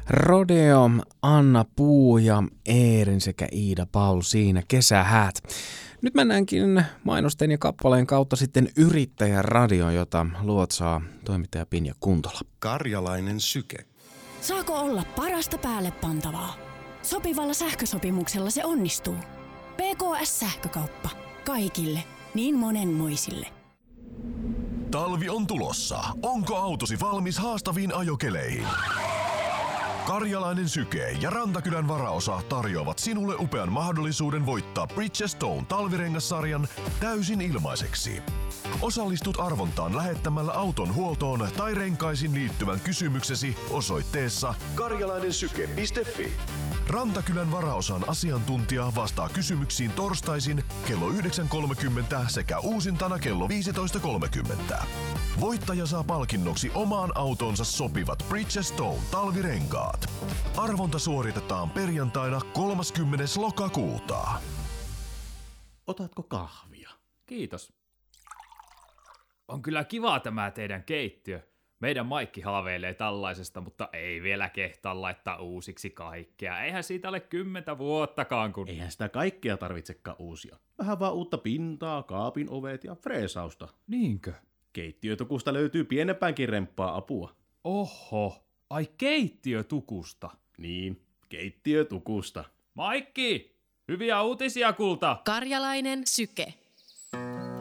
Rodeo, Anna Puu ja Eerin sekä Iida Paul siinä kesähäät. Nyt mennäänkin mainosten ja kappaleen kautta sitten Yrittäjäradio, jota luotsaa toimittaja Pinja Kuntola. Karjalainen syke. Saako olla parasta päälle pantavaa? Sopivalla sähkösopimuksella se onnistuu. PKS-sähkökauppa. Kaikille. Niin monenmoisille. Talvi on tulossa. Onko autosi valmis haastaviin ajokeleihin? Karjalainen syke ja Rantakylän varaosa tarjoavat sinulle upean mahdollisuuden voittaa Bridgestone talvirengassarjan täysin ilmaiseksi. Osallistut arvontaan lähettämällä auton huoltoon tai renkaisiin liittyvän kysymyksesi osoitteessa karjalainensyke.fi. Rantakylän varaosan asiantuntija vastaa kysymyksiin torstaisin kello 9.30 sekä uusintana kello 15.30. Voittaja saa palkinnoksi omaan autonsa sopivat Bridgestone talvirenkaat. Arvonta suoritetaan perjantaina 30. lokakuuta. Otatko kahvia? Kiitos. On kyllä kiva tämä teidän keittiö. Meidän Maikki haaveilee tällaisesta, mutta ei vielä kehtaa laittaa uusiksi kaikkea. Eihän siitä ole 10 vuottakaan, kun... Eihän sitä kaikkea tarvitsekaan uusia. Vähän vaan uutta pintaa, kaapin ovet ja freesausta. Niinkö? Keittiötukusta löytyy pienempäänkin remppaa apua. Oho, ai keittiötukusta. Niin, keittiötukusta. Maikki, hyviä uutisia kulta! Karjalainen syke.